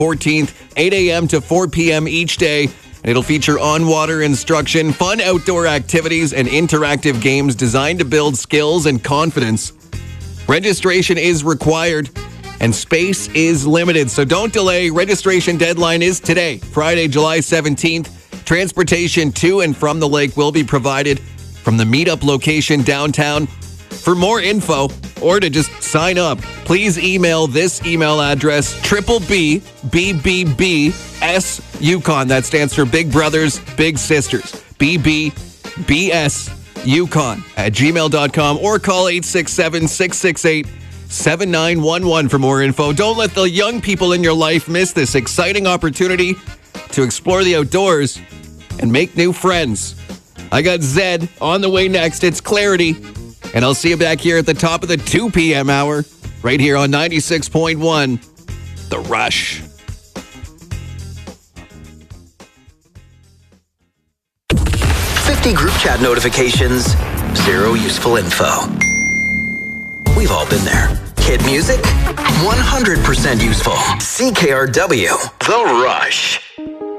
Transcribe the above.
14th, 8 a.m. to 4 p.m. each day. And it'll feature on-water instruction, fun outdoor activities, and interactive games designed to build skills and confidence. Registration is required, and space is limited, so don't delay. Registration deadline is today, Friday, July 17th. Transportation to and from the lake will be provided from the meetup location downtown. For more info or to just sign up, please email this email address, BBBBS-Yukon. That stands for Big Brothers, Big Sisters. BBBS-Yukon@gmail.com, or call 867-668-7911 for more info. Don't let the young people in your life miss this exciting opportunity to explore the outdoors and make new friends. I got Zed on the way next. It's Clarity. And I'll see you back here at the top of the 2 p.m. hour, right here on 96.1, The Rush. 50 group chat notifications, 0 useful info. We've all been there. Hit music, 100% useful. CKRW, The Rush.